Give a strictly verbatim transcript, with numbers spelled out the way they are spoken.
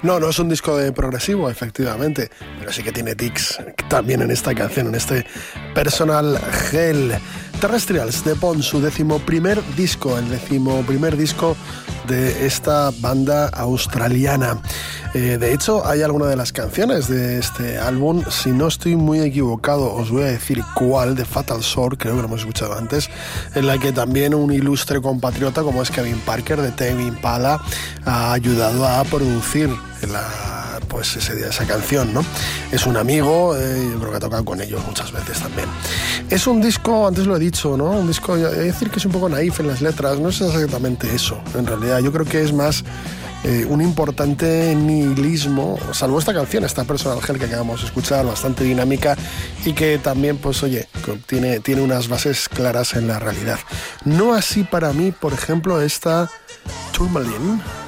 No, no es un disco de progresivo, efectivamente, pero sí que tiene tics también en esta canción, en este Personal Hell. Terrestrials de Pond, su decimoprimer disco, el decimoprimer disco de esta banda australiana. Eh, de hecho, hay alguna de las canciones de este álbum, si no estoy muy equivocado, os voy a decir cuál, de Fatal Shore, creo que lo hemos escuchado antes, en la que también un ilustre compatriota como es Kevin Parker de Tame Impala ha ayudado a producir la, pues ese, esa canción, ¿no? Es un amigo, eh, yo creo que ha tocado con ellos muchas veces también. Es un disco, antes lo he dicho, ¿no? Un disco, hay que decir que es un poco naif en las letras, no es exactamente eso, en realidad. Yo creo que es más eh, un importante nihilismo, salvo esta canción, esta Personal Hell que acabamos de escuchar, bastante dinámica y que también, pues oye, tiene, tiene unas bases claras en la realidad. No así para mí, por ejemplo, esta Tourmaline.